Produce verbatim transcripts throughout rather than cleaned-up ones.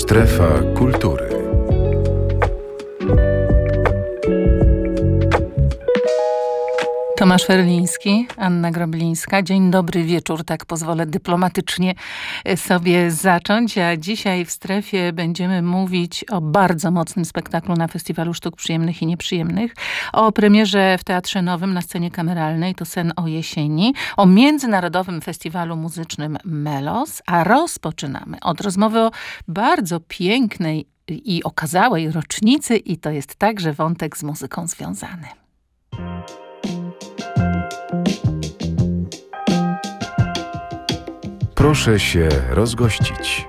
Strefa kultury. Tomasz Ferliński, Anna Groblińska. Dzień dobry wieczór, tak pozwolę dyplomatycznie sobie zacząć. A dzisiaj w Strefie będziemy mówić o bardzo mocnym spektaklu na Festiwalu Sztuk Przyjemnych i Nieprzyjemnych, o premierze w Teatrze Nowym na scenie kameralnej, to Sen o jesieni, o Międzynarodowym Festiwalu Muzycznym Melos, a rozpoczynamy od rozmowy o bardzo pięknej i okazałej rocznicy i to jest także wątek z muzyką związany. Proszę się rozgościć.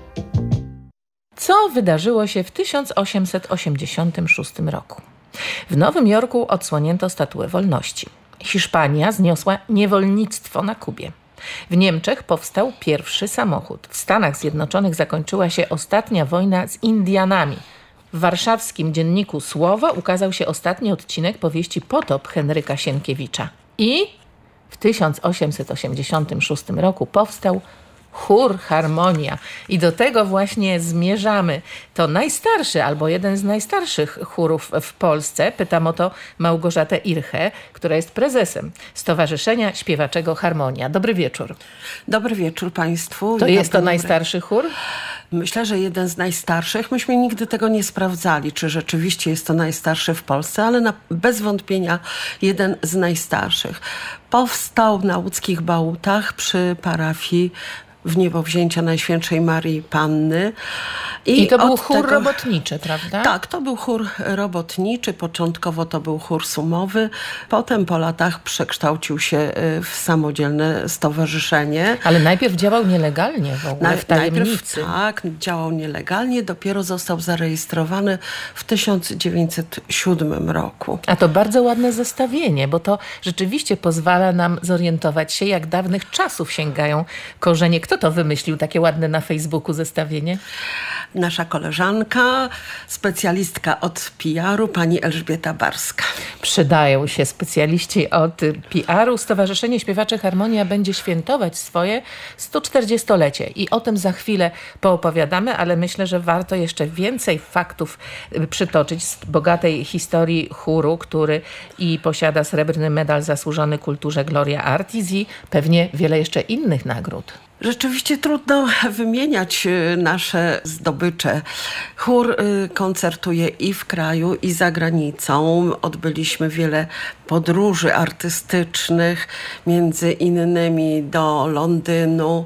Co wydarzyło się w tysiąc osiemset osiemdziesiątym szóstym roku? W Nowym Jorku odsłonięto Statuę Wolności. Hiszpania zniosła niewolnictwo na Kubie. W Niemczech powstał pierwszy samochód. W Stanach Zjednoczonych zakończyła się ostatnia wojna z Indianami. W warszawskim dzienniku Słowo ukazał się ostatni odcinek powieści Potop Henryka Sienkiewicza. I w tysiąc osiemset osiemdziesiątym szóstym roku powstał Chór Harmonia. I do tego właśnie zmierzamy. To najstarszy albo jeden z najstarszych chórów w Polsce. Pytam o to Małgorzatę Irchę, która jest prezesem Stowarzyszenia Śpiewaczego Harmonia. Dobry wieczór. Dobry wieczór Państwu. To jest to dobry. najstarszy chór? Myślę, że jeden z najstarszych. Myśmy nigdy tego nie sprawdzali, czy rzeczywiście jest to najstarszy w Polsce, ale na, bez wątpienia jeden z najstarszych. Powstał na łódzkich Bałutach przy parafii w niebowzięcia Najświętszej Marii Panny. I, I to był chór tego... robotniczy, prawda? Tak, to był chór robotniczy. Początkowo to był chór sumowy. Potem po latach przekształcił się w samodzielne stowarzyszenie. Ale najpierw działał nielegalnie w ogóle, w tajemnicy. Tak, działał nielegalnie. Dopiero został zarejestrowany w tysiąc dziewięćset siódmym roku. A to bardzo ładne zestawienie, bo to rzeczywiście pozwala nam zorientować się, jak dawnych czasów sięgają korzenie. Kto to wymyślił, takie ładne na Facebooku zestawienie? Nasza koleżanka, specjalistka od P R u, pani Elżbieta Barska. Przydają się specjaliści od P R u. Stowarzyszenie Śpiewacze Harmonia będzie świętować swoje sto czterdziestolecie i o tym za chwilę poopowiadamy, ale myślę, że warto jeszcze więcej faktów przytoczyć z bogatej historii chóru, który i posiada srebrny medal zasłużony kulturze Gloria Artis i pewnie wiele jeszcze innych nagród. Rzeczywiście trudno wymieniać nasze zdobycze. Chór koncertuje i w kraju, i za granicą. Odbyliśmy wiele podróży artystycznych, między innymi do Londynu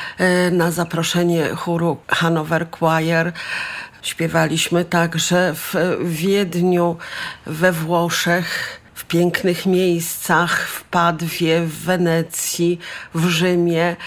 na zaproszenie chóru Hanover Choir. Śpiewaliśmy także w Wiedniu, we Włoszech, w pięknych miejscach, w Padwie, w Wenecji, w Rzymie.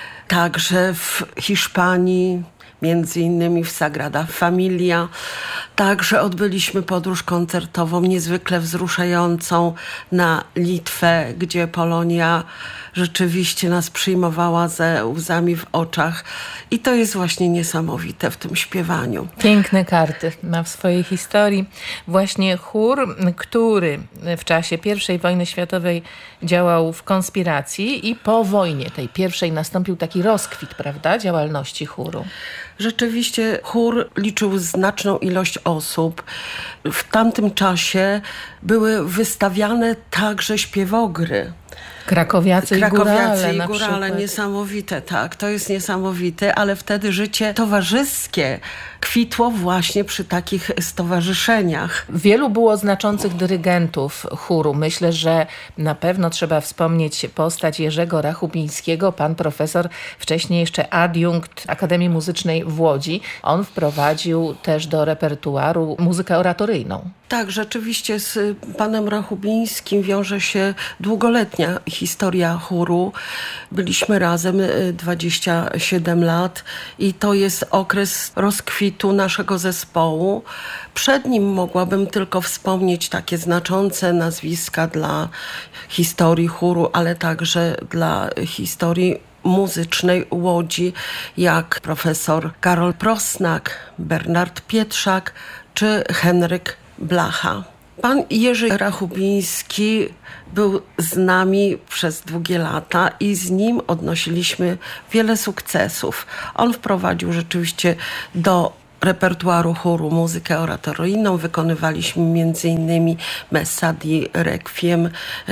Także w Hiszpanii, między innymi w Sagrada Familia. Także odbyliśmy podróż koncertową niezwykle wzruszającą na Litwę, gdzie Polonia rzeczywiście nas przyjmowała ze łzami w oczach. I to jest właśnie niesamowite w tym śpiewaniu. Piękne karty ma w swojej historii. Właśnie chór, który w czasie pierwszej wojny światowej działał w konspiracji i po wojnie tej pierwszej nastąpił taki rozkwit, prawda, działalności chóru. Rzeczywiście chór liczył znaczną ilość osób. W tamtym czasie były wystawiane także śpiewogry. Krakowiacy, Krakowiacy i i górale, niesamowite, tak, to jest niesamowite, ale wtedy życie towarzyskie kwitło właśnie przy takich stowarzyszeniach. Wielu było znaczących dyrygentów chóru. Myślę, że na pewno trzeba wspomnieć postać Jerzego Rachubińskiego, pan profesor, wcześniej jeszcze adiunkt Akademii Muzycznej w Łodzi. On wprowadził też do repertuaru muzykę oratoryjną. Tak, rzeczywiście z panem Rachubińskim wiąże się długoletnia historia chóru. Byliśmy razem dwadzieścia siedem lat i to jest okres rozkwitu naszego zespołu. Przed nim mogłabym tylko wspomnieć takie znaczące nazwiska dla historii chóru, ale także dla historii muzycznej Łodzi, jak profesor Karol Prosnak, Bernard Pietrzak czy Henryk Blacha. Pan Jerzy Rachubiński był z nami przez długie lata i z nim odnosiliśmy wiele sukcesów. On wprowadził rzeczywiście do repertuaru chóru muzykę oratoryjną. Wykonywaliśmy między innymi Messa di Requiem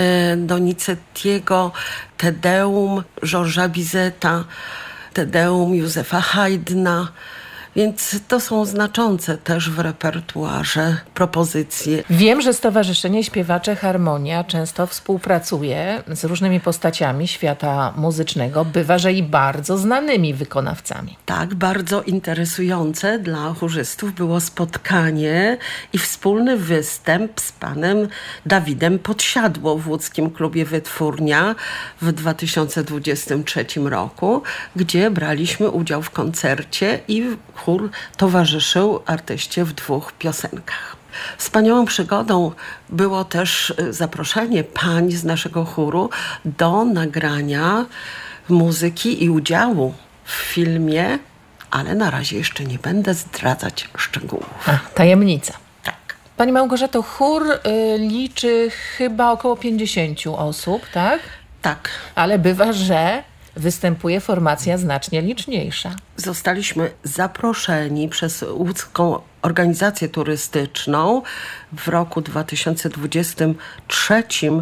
Donizettiego, Te Deum Georgesa Bizeta, Te Deum Józefa Haydna. Więc to są znaczące też w repertuarze propozycje. Wiem, że Stowarzyszenie Śpiewacze Harmonia często współpracuje z różnymi postaciami świata muzycznego. Bywa, że i bardzo znanymi wykonawcami. Tak, bardzo interesujące dla chórzystów było spotkanie i wspólny występ z panem Dawidem Podsiadło w łódzkim klubie Wytwórnia w dwa tysiące dwudziestym trzecim roku, gdzie braliśmy udział w koncercie i chór towarzyszył artyście w dwóch piosenkach. Wspaniałą przygodą było też zaproszenie pań z naszego chóru do nagrania muzyki i udziału w filmie, ale na razie jeszcze nie będę zdradzać szczegółów. A, tajemnica. Tak. Pani Małgorzato, chór y, liczy chyba około pięćdziesięciu osób, tak? Tak. Ale bywa, że występuje formacja znacznie liczniejsza. Zostaliśmy zaproszeni przez łódzką organizację turystyczną w roku dwa tysiące dwudziestym trzecim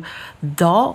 do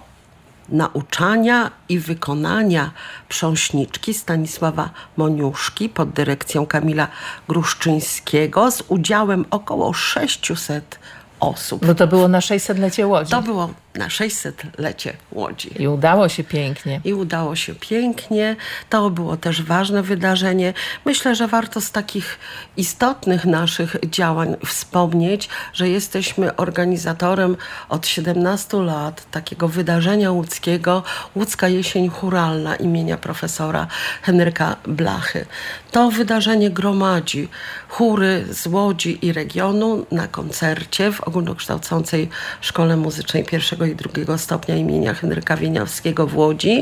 nauczania i wykonania prząśniczki Stanisława Moniuszki pod dyrekcją Kamila Gruszczyńskiego z udziałem około sześciuset osób. Bo to było na sześćsetlecie Łodzi. To było na sześćsetlecie Łodzi. I udało się pięknie. I udało się pięknie. To było też ważne wydarzenie. Myślę, że warto z takich istotnych naszych działań wspomnieć, że jesteśmy organizatorem od siedemnastu lat takiego wydarzenia łódzkiego, Łódzka Jesień Chóralna imienia profesora Henryka Blachy. To wydarzenie gromadzi chóry z Łodzi i regionu na koncercie w ogólnokształcącej Szkole Muzycznej pierwszego i drugiego stopnia imienia Henryka Wieniawskiego w Łodzi.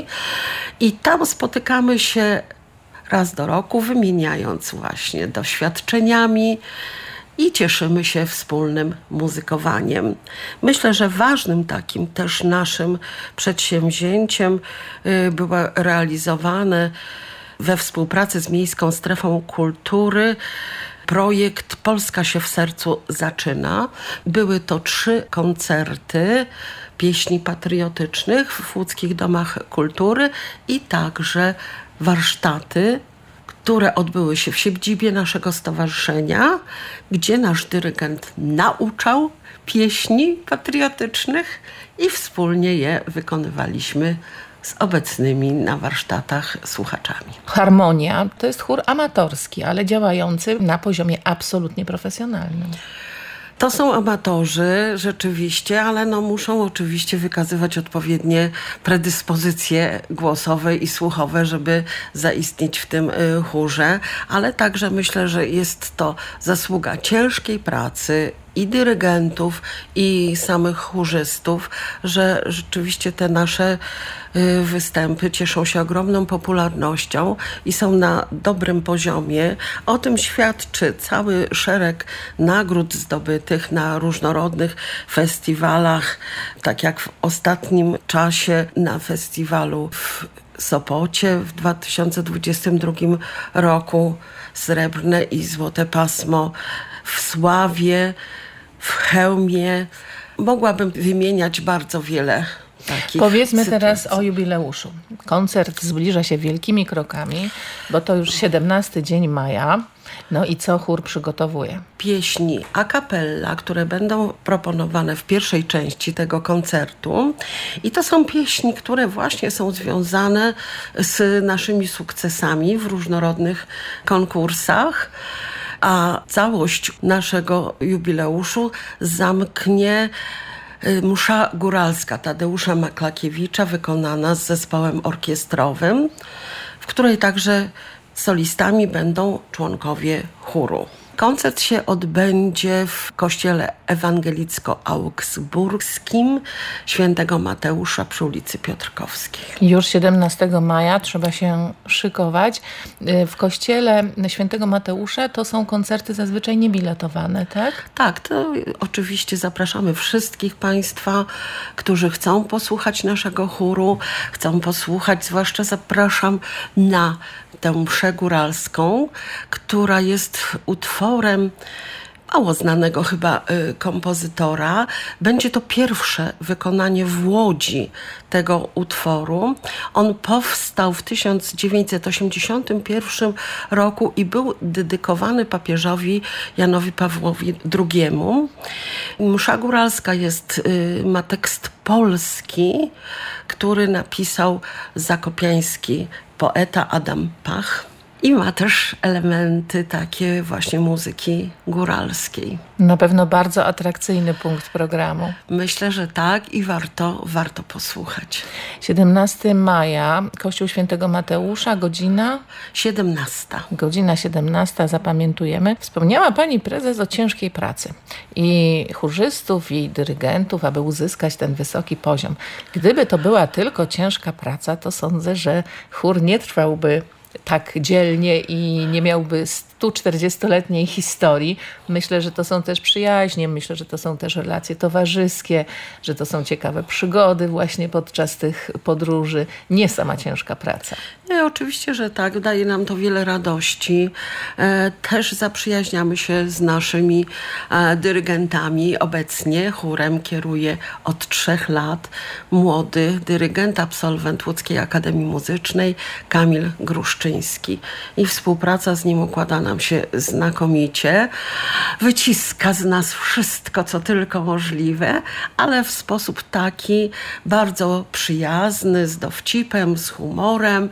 I tam spotykamy się raz do roku, wymieniając właśnie doświadczeniami i cieszymy się wspólnym muzykowaniem. Myślę, że ważnym takim też naszym przedsięwzięciem było realizowane we współpracy z Miejską Strefą Kultury projekt Polska się w sercu zaczyna. Były to trzy koncerty pieśni patriotycznych w łódzkich domach kultury i także warsztaty, które odbyły się w siedzibie naszego stowarzyszenia, gdzie nasz dyrygent nauczał pieśni patriotycznych i wspólnie je wykonywaliśmy z obecnymi na warsztatach słuchaczami. Harmonia to jest chór amatorski, ale działający na poziomie absolutnie profesjonalnym. To są amatorzy rzeczywiście, ale no muszą oczywiście wykazywać odpowiednie predyspozycje głosowe i słuchowe, żeby zaistnieć w tym chórze, ale także myślę, że jest to zasługa ciężkiej pracy i dyrygentów, i samych chórzystów, że rzeczywiście te nasze występy cieszą się ogromną popularnością i są na dobrym poziomie. O tym świadczy cały szereg nagród zdobytych na różnorodnych festiwalach, tak jak w ostatnim czasie na festiwalu w Sopocie w dwa tysiące dwudziestym drugim roku, srebrne i złote pasmo w Sławie, w Chełmie. Mogłabym wymieniać bardzo wiele takich Powiedzmy sytuacji. teraz o jubileuszu. Koncert zbliża się wielkimi krokami, bo to już siedemnasty dzień maja. No i co chór przygotowuje? Pieśni a cappella, które będą proponowane w pierwszej części tego koncertu. I to są pieśni, które właśnie są związane z naszymi sukcesami w różnorodnych konkursach. A całość naszego jubileuszu zamknie msza góralska Tadeusza Maklakiewicza, wykonana z zespołem orkiestrowym, w której także solistami będą członkowie chóru. Koncert się odbędzie w kościele ewangelicko-augsburskim Świętego Mateusza przy ulicy Piotrkowskiej. Już siedemnastego maja trzeba się szykować. W kościele Świętego Mateusza to są koncerty zazwyczaj niebiletowane, tak? Tak, to oczywiście zapraszamy wszystkich Państwa, którzy chcą posłuchać naszego chóru, chcą posłuchać, zwłaszcza zapraszam na tę mszę góralską, która jest utworem mało znanego chyba y, kompozytora. Będzie to pierwsze wykonanie w Łodzi tego utworu. On powstał w tysiąc dziewięćset osiemdziesiątym pierwszym roku i był dedykowany papieżowi Janowi Pawłowi drugiemu. Msza góralska jest, y, ma tekst polski, który napisał zakopiański poeta Adam Pach. I ma też elementy takie właśnie muzyki góralskiej. Na pewno bardzo atrakcyjny punkt programu. Myślę, że tak i warto, warto posłuchać. siedemnastego maja, Kościół Świętego Mateusza, godzina? siedemnasta. Godzina siedemnasta, zapamiętujemy. Wspomniała pani prezes o ciężkiej pracy i chórzystów, i dyrygentów, aby uzyskać ten wysoki poziom. Gdyby to była tylko ciężka praca, to sądzę, że chór nie trwałby tak dzielnie i nie miałby stu czterdziestoletniej historii. Myślę, że to są też przyjaźnie, myślę, że to są też relacje towarzyskie, że to są ciekawe przygody właśnie podczas tych podróży. Nie sama ciężka praca. Nie, oczywiście, że tak. Daje nam to wiele radości. E, też zaprzyjaźniamy się z naszymi e, dyrygentami. Obecnie chórem kieruje od trzech lat młody dyrygent, absolwent Łódzkiej Akademii Muzycznej Kamil Gruszczyński. I współpraca z nim układa nam się znakomicie. Wyciska z nas wszystko, co tylko możliwe, ale w sposób taki bardzo przyjazny, z dowcipem, z humorem.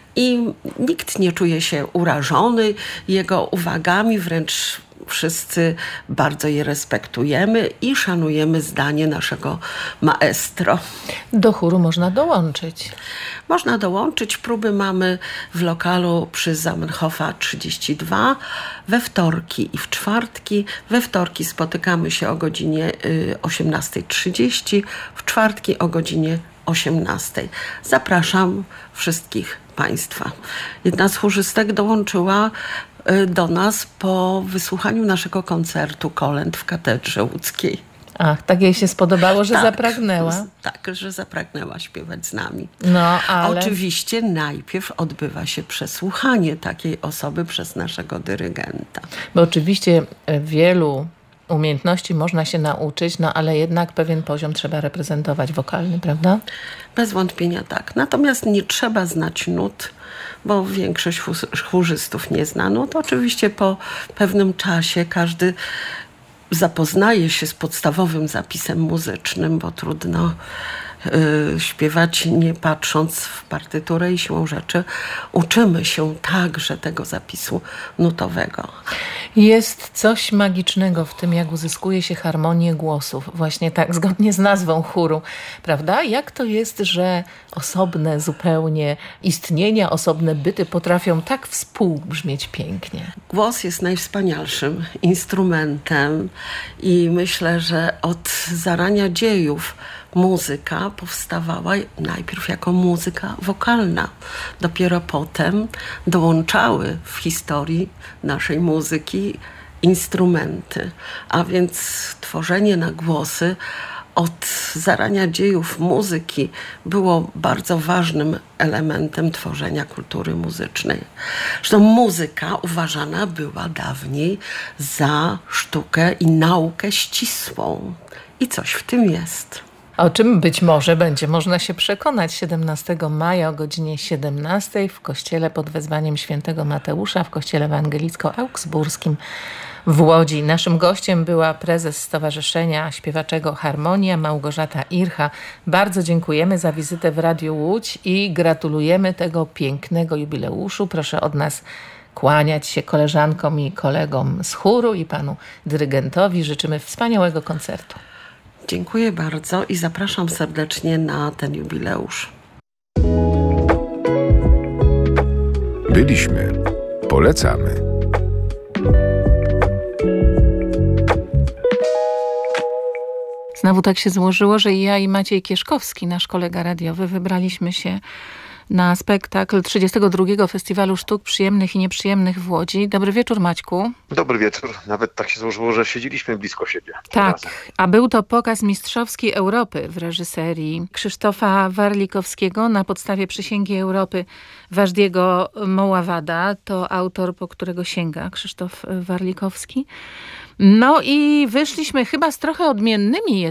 I nikt nie czuje się urażony jego uwagami, wręcz wszyscy bardzo je respektujemy i szanujemy zdanie naszego maestro. Do chóru można dołączyć. Można dołączyć. Próby mamy w lokalu przy Zamenhofa trzydzieści dwa we wtorki i w czwartki. We wtorki spotykamy się o godzinie osiemnasta trzydzieści, w czwartki o godzinie osiemnastej. Zapraszam wszystkich Państwa. Jedna z chórzystek dołączyła do nas po wysłuchaniu naszego koncertu kolęd w Katedrze Łódzkiej. Ach, tak jej się spodobało, że tak, zapragnęła. Tak, że zapragnęła śpiewać z nami. No, ale... Oczywiście najpierw odbywa się przesłuchanie takiej osoby przez naszego dyrygenta. Bo oczywiście wielu umiejętności można się nauczyć, no ale jednak pewien poziom trzeba reprezentować wokalny, prawda? Bez wątpienia tak. Natomiast nie trzeba znać nut, bo większość chórzystów nie zna nut. Oczywiście po pewnym czasie każdy zapoznaje się z podstawowym zapisem muzycznym, bo trudno y, śpiewać nie patrząc w partyturę i siłą rzeczy uczymy się także tego zapisu nutowego. Jest coś magicznego w tym, jak uzyskuje się harmonię głosów. Właśnie tak, zgodnie z nazwą chóru, prawda? Jak to jest, że osobne zupełnie istnienia, osobne byty potrafią tak współbrzmieć pięknie? Głos jest najwspanialszym instrumentem i myślę, że od zarania dziejów muzyka powstawała najpierw jako muzyka wokalna. Dopiero potem dołączały w historii naszej muzyki instrumenty. A więc tworzenie na głosy od zarania dziejów muzyki było bardzo ważnym elementem tworzenia kultury muzycznej. Zresztą muzyka uważana była dawniej za sztukę i naukę ścisłą. I coś w tym jest. O czym być może będzie można się przekonać siedemnastego maja o godzinie siedemnastej w kościele pod wezwaniem świętego Mateusza w kościele ewangelicko-augsburskim w Łodzi. Naszym gościem była prezes Stowarzyszenia Śpiewaczego Harmonia Małgorzata Ircha. Bardzo dziękujemy za wizytę w Radiu Łódź i gratulujemy tego pięknego jubileuszu. Proszę od nas kłaniać się koleżankom i kolegom z chóru i panu dyrygentowi. Życzymy wspaniałego koncertu. Dziękuję bardzo i zapraszam serdecznie na ten jubileusz. Byliśmy. Polecamy. Znowu tak się złożyło, że ja i Maciej Kieszkowski, nasz kolega radiowy, wybraliśmy się na spektakl trzydziestego drugiego Festiwalu Sztuk Przyjemnych i Nieprzyjemnych w Łodzi. Dobry wieczór, Maćku. Dobry wieczór. Nawet tak się złożyło, że siedzieliśmy blisko siebie. Tak, razem. a był to pokaz mistrzowski Europy w reżyserii Krzysztofa Warlikowskiego na podstawie Przysięgi Europy Wajdiego Moławada. To autor, po którego sięga Krzysztof Warlikowski. No i wyszliśmy chyba z trochę odmiennymi